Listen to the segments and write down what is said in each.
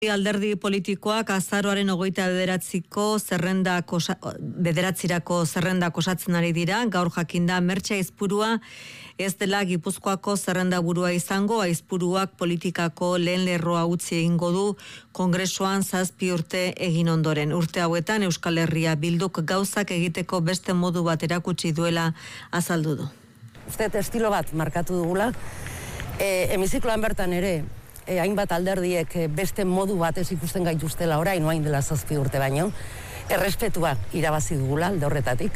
Alderdi politikoak azaroaren 29ko zerrendak osatzen ari dira. Gaur jakinda Mertxe Aizpurua ez dela Gipuzkoako zerrenda burua izango. Aizpuruak politikako lehen lerroa utzi egingo du Kongresuan 7 urte egin ondoren. Urte hauetan Euskal Herria Bilduk gauzak egiteko beste modu bat erakutsi duela azaldu du. Uste estilo bat markatu dugula. Hemizikloan bertan ere hainbat alderdiek beste modu batez ikusten gaituztela orain oain dela 7 urte baino, errespetua irabazi dugula alde horretatik.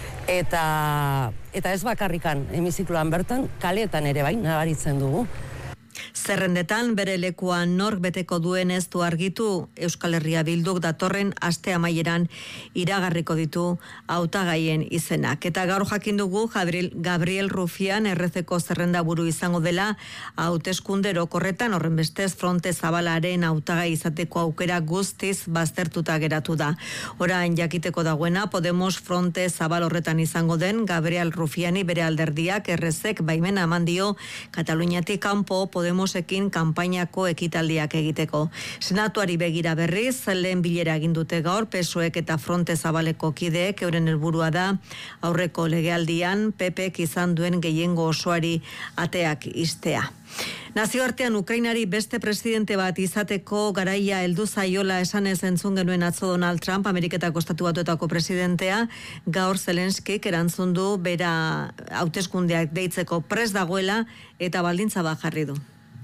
Eta ez bakarrikan hemizikloan bertan, kaleetan ere bai nabaritzen dugu. Zerrendetan bere lekuan nork beteko duen ez du argitu. Euskal Herria Bilduk datorren aste amaieran iragarriko ditu hautagaien izenak. Eta gaur jakin dugu Gabriel Rufián errezeko zerrenda buru izango dela hauteskunde orokorretan, horrenbestez Fronte Zabalaren hautagai izateko aukera guztiz baztertuta geratu da. Orain jakiteko dagoena Podemos Fronte Zabal horretan izango den Gabriel Rufiáni bere alderdiak errezek baimena eman dio Kataluniatik kanpo Podemosekin kanpainako ekitaldiak egiteko. Senatuari begira berriz, lehen bilera egin dute gaur, PSOEk eta Fronte Zabaleko kideek euren helburua da aurreko legealdian PPek izan duen gehiengo osoari ateak ixtea. Nazioartean Ukrainari beste presidente bat izateko garaia heldu zaiola esanez entzun genuen atzo Donald Trump, Ameriketako Estatu Batuetako presidentea, gaur Zelenskik erantzun du bera hauteskundeak deitzeko prest dagoela eta baldintza bat jarri du.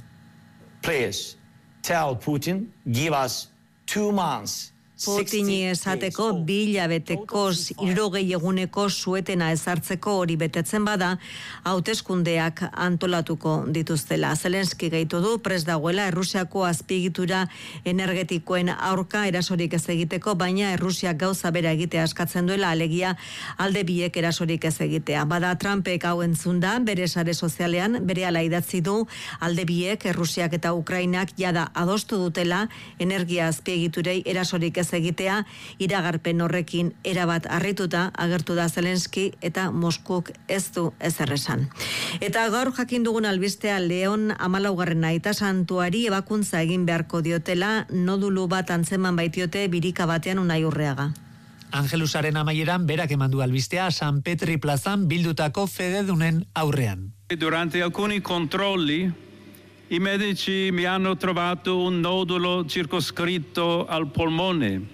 Please tell Putin, give us 2 months. Putini esateko 2 hilabeteko 60 eguneko suetena ezartzeko hori betetzen bada hauteskundeak antolatuko dituztela. Zelenski gehitu du prest dagoela Errusiako azpiegitura energetikoen aurka erasorik ez egiteko, baina Errusiak gauza bera egitea eskatzen duela, alegia alde biek erasorik ez egitea. Bada Trumpek hau entzunda bere sare sozialean berehala idatzi du alde biek Errusiak eta Ukrainak jada adostu dutela energia azpiegiturei erasorik ez egitea. Iragarpen horrekin erabat harrituta agertu da Zelenski eta Moskuk ez du ezer esan. Eta gaur jakin dugun albistea Leon 14. aita santuari ebakuntza egin beharko diotela, nodulu bat antzeman baitiote birika batean Unai Urreaga. Angelusaren amaieran berak eman du albistea San Petri plazan bildutako fededunen aurrean. Durante alcuni controlli I medici mi hanno trovato un nodulo circoscritto al polmone.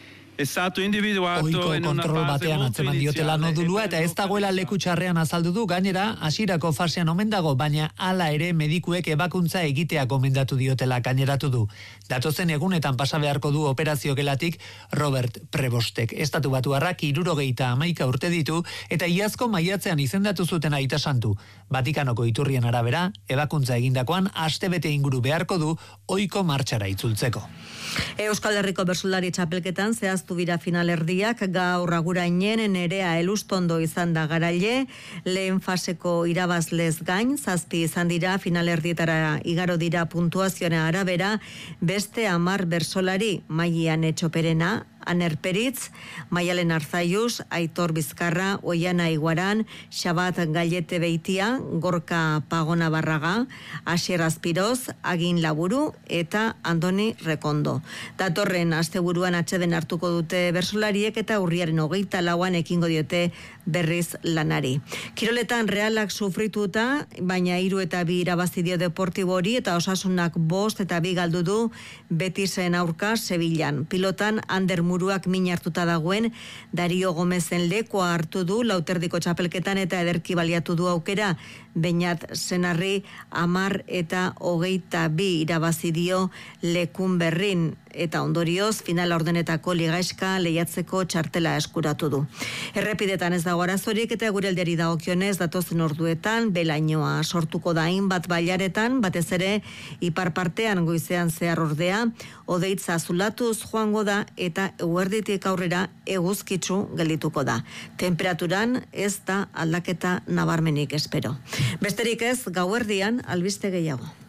Ohiko kontrol batean atzeman diotela nodulua eta ez dagoela leku txarrean azaldu du, gainera hasierako fasean omen dago, baina hala ere medikuek ebakuntza egitea gomendatu diotela gaineratu du. Datozen egunetan pasa beharko du operazio gelatik Robert Prebostek. Estatu Batuarrak 71 urte ditu eta iazko maiatzean izendatu zuten aita santu. Vatikanoko iturrien arabera, ebakuntza egindakoan astebete inguru beharko du ohiko martxara itzultzeko. Euskal Herriko bertsolari txapelketan zehaztu dira finalerdiak, gaur agurainen Nerea Elustondo izan da garaile, lehen faseko irabazlez gain, 7 izan dira finalerdietara igaro dira puntuazioen arabera, beste 10 bertsolari, Maian Etxoperena, Aner Peritz, Maialen Arzaius, Aitor Bizkarra, Oiana Iguaran, Xabat Gallete Beitia, Gorka Pagona Barraga, Asier Azpiroz, Agin Laburu eta Andoni Rekondo. Datorren asteburuan atseden hartuko dute bersolariek eta urriaren 24an ekingo diote berriz lanari. Kiroletan Realak sufrituta, baina 3 eta 2 irabazi dio Deportibo hori eta Osasunak 5 eta 2 galdu du Betisen aurka Sevillan. Pilotan Ander Muruak min hartuta dagoen Dario Gomezen lekoa hartu du lauterdiko txapelketan eta ederki baliatu du aukera. Beñat Senarri 10 eta 22 irabazi dio Lekun Berrin eta ondorioz final ordenetako ligaizka lehiatzeko txartela eskuratu du. Errepidetan ez dago arazorik eta gurelderi dagokionez datozen orduetan belainoa sortuko da hainbat bailaretan, batez ere ipar partean goizean zehar ordea, hodeitza azulatuz joango da eta eguerditik aurrera eguzkitsu geldituko da. Temperaturan ez da aldaketa nabarmenik espero. Besterik ez, gauerdian albiste gehiago.